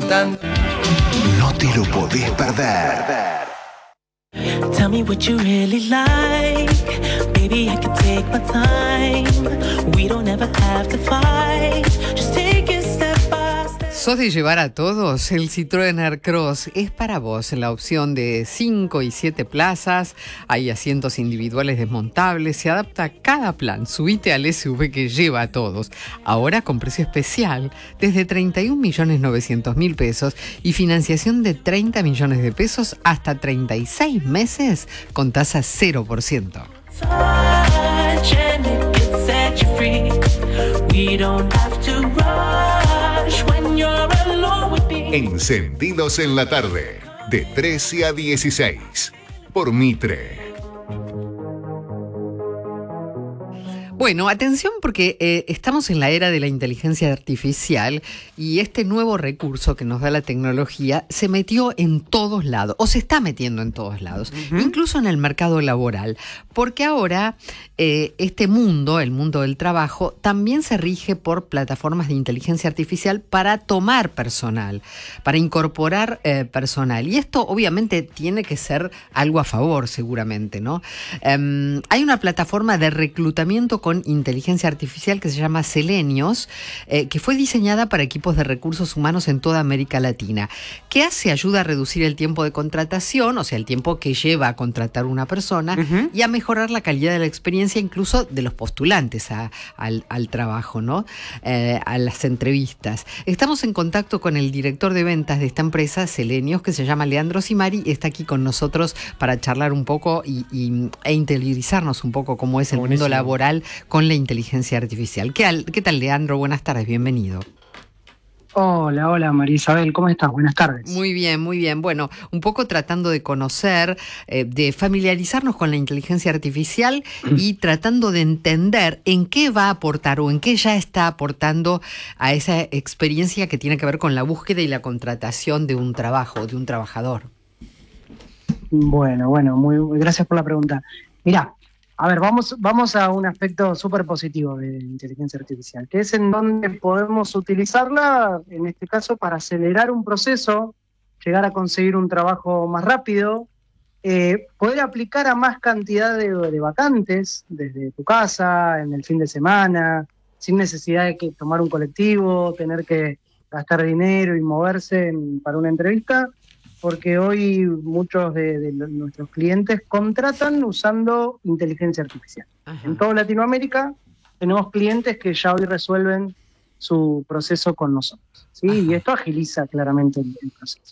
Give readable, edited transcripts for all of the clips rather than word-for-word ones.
gustan. No te lo podés perder. Tell me what you really like. Baby, I can take my time. We don't ever have to fight. Just take it step by step. ¿Sos de llevar a todos? El Citroën Aircross es para vos en la opción de 5 y 7 plazas. Hay asientos individuales desmontables. Se adapta a cada plan. Subite al SUV que lleva a todos. Ahora con precio especial. Desde 31.900.000 pesos y financiación de 30 millones de pesos hasta 36 meses con tasa 0%. Touch and it can set you free. We don't have to rush when you're alone with me. Encendidos en la tarde, de 13 a 16, por Mitre. Bueno, atención porque estamos en la era de la inteligencia artificial y este nuevo recurso que nos da la tecnología se metió en todos lados, o se está metiendo en todos lados, incluso en el mercado laboral, porque ahora este mundo, el mundo del trabajo, también se rige por plataformas de inteligencia artificial para tomar personal, para incorporar personal. Y esto obviamente tiene que ser algo a favor, seguramente, ¿no? Hay una plataforma de reclutamiento con inteligencia artificial que se llama Selenios, que fue diseñada para equipos de recursos humanos en toda América Latina. ¿Qué hace? Ayuda a reducir el tiempo de contratación, o sea, el tiempo que lleva a contratar una persona, y a mejorar la calidad de la experiencia incluso de los postulantes al trabajo, ¿no? A las entrevistas. Estamos en contacto con el director de ventas de esta empresa, Selenios, que se llama Leandro Simari, y está aquí con nosotros para charlar un poco e interiorizarnos un poco cómo es el mundo laboral con la inteligencia artificial. ¿Qué tal, Leandro? Buenas tardes, bienvenido. Hola María Isabel, ¿cómo estás? Buenas tardes. Muy bien, muy bien. Bueno, un poco tratando de conocer, de familiarizarnos con la inteligencia artificial y tratando de entender en qué va a aportar o en qué ya está aportando a esa experiencia que tiene que ver con la búsqueda y la contratación de un trabajo, de un trabajador. Bueno, muy gracias por la pregunta. Mirá, a ver, vamos a un aspecto súper positivo de inteligencia artificial, que es en donde podemos utilizarla, en este caso, para acelerar un proceso, llegar a conseguir un trabajo más rápido, poder aplicar a más cantidad de vacantes desde tu casa, en el fin de semana, sin necesidad de que tomar un colectivo, tener que gastar dinero y moverse para una entrevista. Porque hoy muchos de nuestros clientes contratan usando inteligencia artificial. Ajá. En toda Latinoamérica tenemos clientes que ya hoy resuelven su proceso con nosotros, ¿sí? Y esto agiliza claramente el proceso.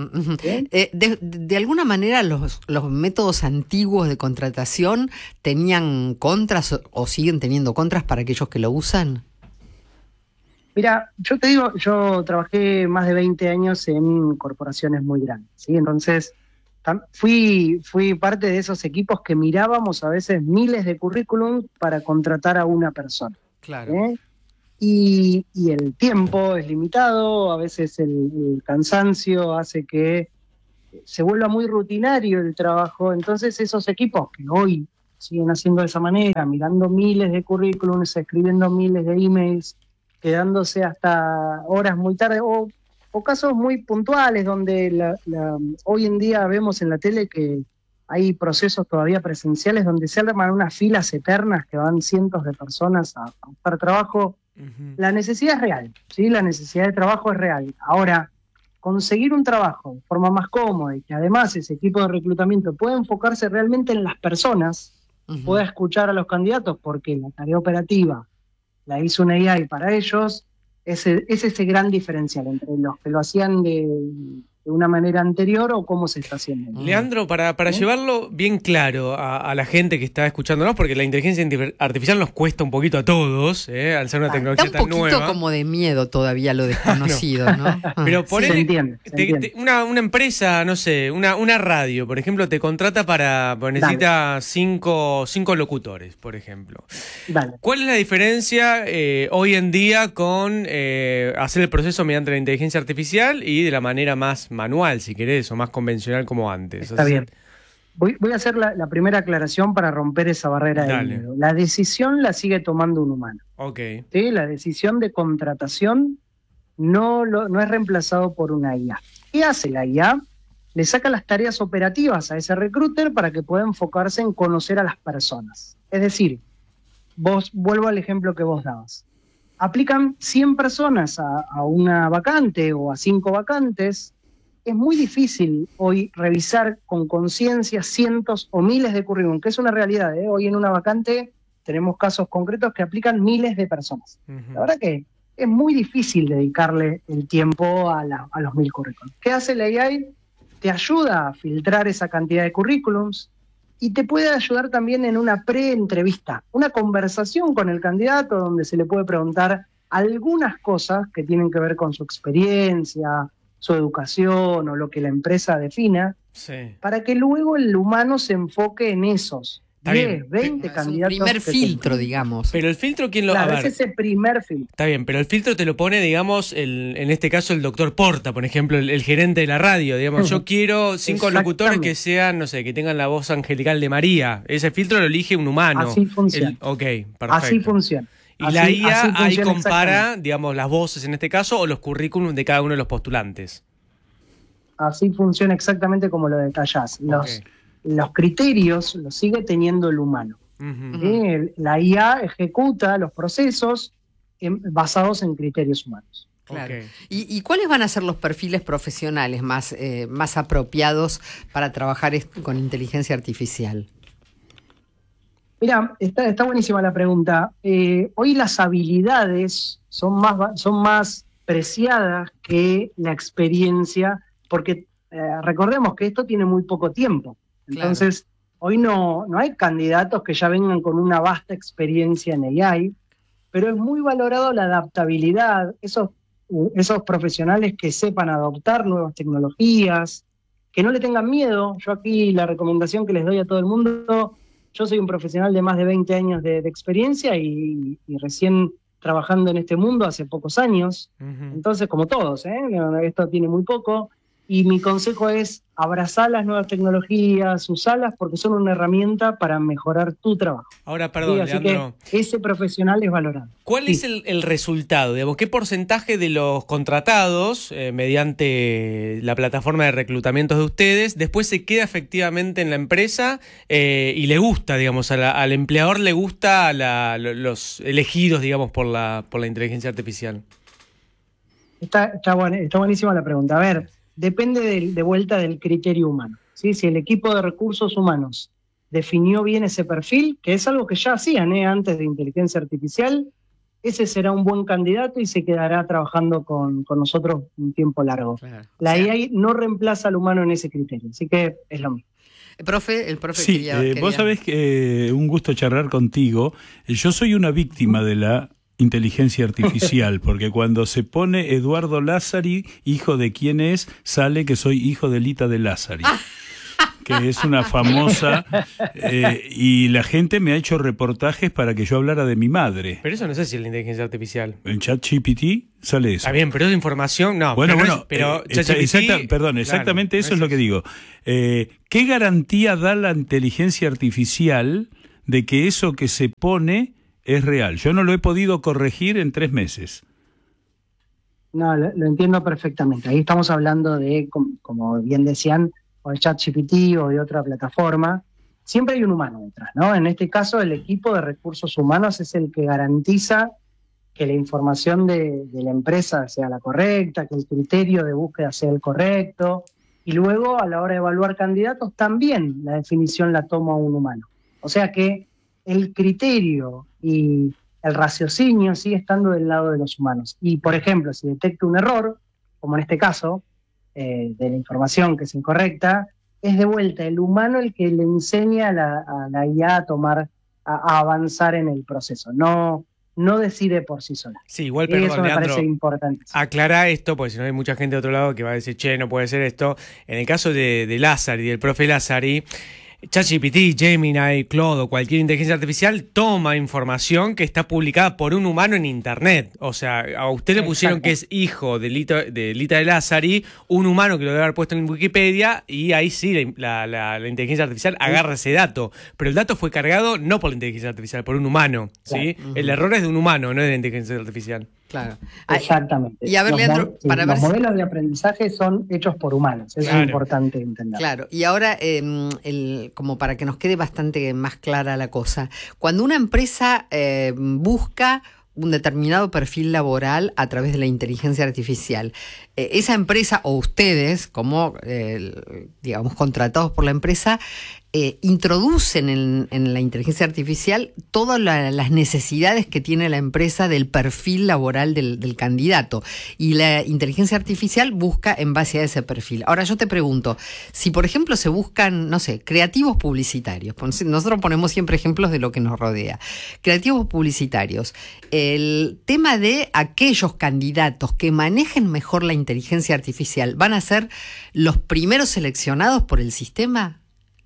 De alguna manera los métodos antiguos de contratación tenían contras o siguen teniendo contras para aquellos que lo usan. Mira, yo te digo, yo trabajé más de 20 años en corporaciones muy grandes, ¿sí? Entonces, fui parte de esos equipos que mirábamos a veces miles de currículums para contratar a una persona. Claro. Y el tiempo es limitado, a veces el cansancio hace que se vuelva muy rutinario el trabajo. Entonces, esos equipos que hoy siguen haciendo de esa manera, mirando miles de currículums, escribiendo miles de emails, quedándose hasta horas muy tarde, o casos muy puntuales donde hoy en día vemos en la tele que hay procesos todavía presenciales donde se arman unas filas eternas que van cientos de personas a buscar trabajo. La necesidad es real, ¿sí? La necesidad de trabajo es real. Ahora, conseguir un trabajo de forma más cómoda y que además ese equipo de reclutamiento pueda enfocarse realmente en las personas, pueda escuchar a los candidatos, porque la tarea operativa la hizo una AI para ellos, es ese gran diferencial entre los que lo hacían de una manera anterior o cómo se está haciendo. Leandro, para llevarlo bien claro a la gente que está escuchándonos, porque la inteligencia artificial nos cuesta un poquito a todos, al ser una tecnología tan nueva. Da un poquito como de miedo todavía lo desconocido, ¿no? Pero se entiende. Una empresa, no sé, una radio, por ejemplo, te contrata necesita cinco locutores, por ejemplo. Dale. ¿Cuál es la diferencia hoy en día con hacer el proceso mediante la inteligencia artificial y de la manera más manual, si querés, o más convencional como antes? Está bien. Voy a hacer la primera aclaración para romper esa barrera del miedo. La decisión la sigue tomando un humano. Ok. ¿Sí? La decisión de contratación no es reemplazado por una IA. ¿Qué hace la IA? Le saca las tareas operativas a ese recruiter para que pueda enfocarse en conocer a las personas. Es decir, vuelvo al ejemplo que vos dabas. Aplican 100 personas a una vacante o a 5 vacantes. Es muy difícil hoy revisar con conciencia cientos o miles de currículum, que es una realidad, ¿eh? Hoy en una vacante tenemos casos concretos que aplican miles de personas. La verdad que es muy difícil dedicarle el tiempo a los 1000 currículums. ¿Qué hace la AI? Te ayuda a filtrar esa cantidad de currículums y te puede ayudar también en una pre-entrevista, una conversación con el candidato donde se le puede preguntar algunas cosas que tienen que ver con su experiencia, su educación o lo que la empresa defina, para que luego el humano se enfoque en esos 10, 20 candidatos. Es un primer filtro, digamos. Pero el filtro, ¿quién lo...? Claro, es ese primer filtro. Está bien, pero el filtro te lo pone, digamos, en este caso el doctor Porta, por ejemplo, el gerente de la radio. Digamos, yo quiero 5 locutores que sean, no sé, que tengan la voz angelical de María. Ese filtro lo elige un humano. Así funciona. Ok, perfecto. Así funciona. Y la IA ahí compara, digamos, las voces en este caso o los currículums de cada uno de los postulantes. Así funciona exactamente como lo detallás. Los criterios los sigue teniendo el humano. La IA ejecuta los procesos basados en criterios humanos. Claro. ¿Y cuáles van a ser los perfiles profesionales más apropiados para trabajar con inteligencia artificial? Mira, está buenísima la pregunta. Hoy las habilidades son más preciadas que la experiencia, porque recordemos que esto tiene muy poco tiempo. Entonces, hoy no hay candidatos que ya vengan con una vasta experiencia en AI, pero es muy valorado la adaptabilidad, esos profesionales que sepan adoptar nuevas tecnologías, que no le tengan miedo. Yo aquí la recomendación que les doy a todo el mundo, yo soy un profesional de más de 20 años de experiencia y recién trabajando en este mundo hace pocos años. Entonces, como todos, esto tiene muy poco. Y mi consejo es abrazar las nuevas tecnologías, usarlas porque son una herramienta para mejorar tu trabajo. Ahora, perdón, así Leandro. Que ese profesional es valorado. ¿Cuál es el resultado? Digamos, ¿qué porcentaje de los contratados mediante la plataforma de reclutamiento de ustedes después se queda efectivamente en la empresa y le gusta, digamos, al empleador le gusta los elegidos, digamos, por la inteligencia artificial? Está buenísima la pregunta. A ver, depende de vuelta del criterio humano, ¿sí? Si el equipo de recursos humanos definió bien ese perfil, que es algo que ya hacían antes de inteligencia artificial, ese será un buen candidato y se quedará trabajando con nosotros un tiempo largo. Claro. La AI no reemplaza al humano en ese criterio, así que es lo mismo. El profe sí, quería... Vos sabés que un gusto charlar contigo. Yo soy una víctima de la inteligencia artificial, porque cuando se pone Eduardo Lázari, hijo de quién es, sale que soy hijo de Lita de Lázari, que es una famosa, y la gente me ha hecho reportajes para que yo hablara de mi madre. Pero eso no sé si es la inteligencia artificial. En ChatGPT sale eso. Está bien, pero es información, no. Bueno, pero exactamente eso es lo que digo. ¿Qué garantía da la inteligencia artificial de que eso que se pone es real? Yo no lo he podido corregir en 3 meses. No, lo entiendo perfectamente. Ahí estamos hablando de, como bien decían, o de ChatGPT o de otra plataforma. Siempre hay un humano detrás, ¿no? En este caso, el equipo de recursos humanos es el que garantiza que la información de la empresa sea la correcta, que el criterio de búsqueda sea el correcto, y luego, a la hora de evaluar candidatos, también la definición la toma un humano. O sea que el criterio y el raciocinio sigue estando del lado de los humanos. Y, por ejemplo, si detecta un error, como en este caso, de la información que es incorrecta, es de vuelta el humano el que le enseña a la IA a avanzar en el proceso. No decide por sí sola. Sí, igual, y perdón, eso me Leandro, parece importante. Aclara esto, porque si no hay mucha gente de otro lado que va a decir, che, no puede ser esto. En el caso de Lázari, del profe Lázari, ChatGPT, Gemini, Claude o cualquier inteligencia artificial toma información que está publicada por un humano en internet. O sea, a usted le pusieron que es hijo de Lita de Lázari, un humano que lo debe haber puesto en Wikipedia, y ahí sí la inteligencia artificial agarra ese dato. Pero el dato fue cargado no por la inteligencia artificial, por un humano, ¿sí? El error es de un humano, no es de la inteligencia artificial. Claro. Exactamente. Y a ver, Leandro, para ver los modelos de aprendizaje son hechos por humanos, eso es importante entender. Claro, y ahora, como para que nos quede bastante más clara la cosa, cuando una empresa busca un determinado perfil laboral a través de la inteligencia artificial, esa empresa o ustedes, como digamos contratados por la empresa, introducen en la inteligencia artificial todas las necesidades que tiene la empresa del perfil laboral del candidato, y la inteligencia artificial busca en base a ese perfil. Ahora yo te pregunto, si por ejemplo se buscan, no sé, creativos publicitarios, nosotros ponemos siempre ejemplos de lo que nos rodea, creativos publicitarios, el tema de aquellos candidatos que manejen mejor la inteligencia artificial, ¿van a ser los primeros seleccionados por el sistema?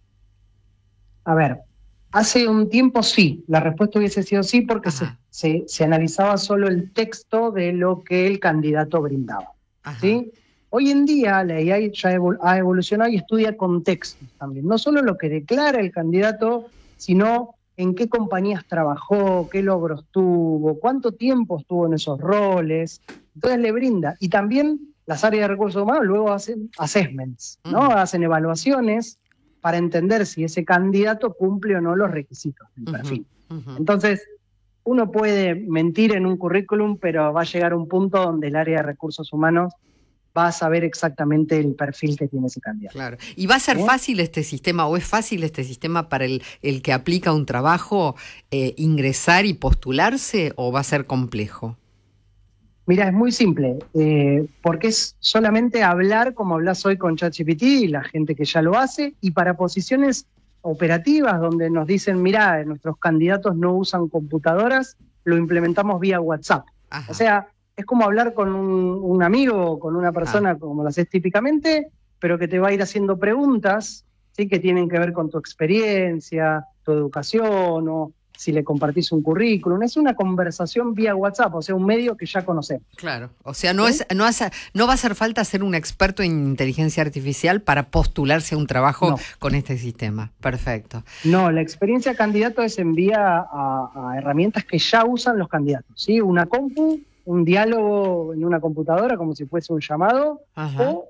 A ver, hace un tiempo sí, la respuesta hubiese sido sí, porque se analizaba solo el texto de lo que el candidato brindaba. ¿Sí? Hoy en día la AI ya ha evolucionado y estudia contextos también, no solo lo que declara el candidato, sino en qué compañías trabajó, qué logros tuvo, cuánto tiempo estuvo en esos roles, entonces le brinda. Y también las áreas de recursos humanos luego hacen assessments, ¿no? Hacen evaluaciones para entender si ese candidato cumple o no los requisitos del perfil. Entonces, uno puede mentir en un currículum, pero va a llegar un punto donde el área de recursos humanos va a saber exactamente el perfil que tiene ese candidato. Claro. ¿Y va a ser fácil este sistema, o es fácil este sistema para el que aplica un trabajo ingresar y postularse, o va a ser complejo? Mira, es muy simple, porque es solamente hablar como hablas hoy con ChatGPT y la gente que ya lo hace, y para posiciones operativas donde nos dicen, mira, nuestros candidatos no usan computadoras, lo implementamos vía WhatsApp. O sea, es como hablar con un amigo o con una persona como lo haces típicamente, pero que te va a ir haciendo preguntas, ¿sí? Que tienen que ver con tu experiencia, tu educación, o si le compartís un currículum. Es una conversación vía WhatsApp, o sea, un medio que ya conocemos. Claro, o sea, no va a hacer falta ser un experto en inteligencia artificial para postularse a un trabajo con este sistema. Perfecto. No, la experiencia candidato es en vía a herramientas que ya usan los candidatos, ¿sí? Una compu, un diálogo en una computadora como si fuese un llamado, o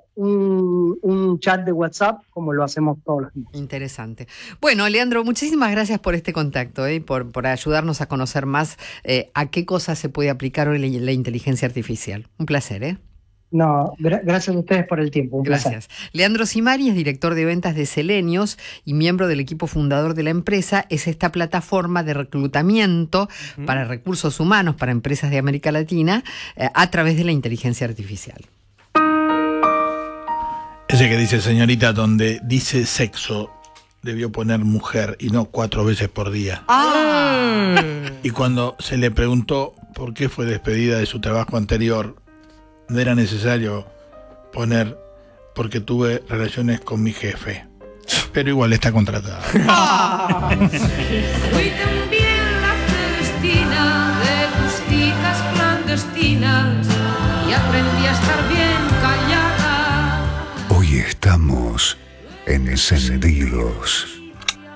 un chat de WhatsApp como lo hacemos todos los días. Interesante. Bueno, Leandro, muchísimas gracias por este contacto, por ayudarnos a conocer más a qué cosas se puede aplicar hoy la inteligencia artificial. Un placer, No, gracias a ustedes por el tiempo. Un placer. Leandro Cimari es director de ventas de Selenios y miembro del equipo fundador de la empresa. Es esta plataforma de reclutamiento para recursos humanos para empresas de América Latina a través de la inteligencia artificial. Ese que dice señorita, donde dice sexo, debió poner mujer y no 4 veces por día. Y cuando se le preguntó por qué fue despedida de su trabajo anterior, no era necesario poner porque tuve relaciones con mi jefe. Pero igual está contratada. Fui también la Celestina de tus citas clandestinas y aprendí a estar bien callada. Hoy estamos encendidos.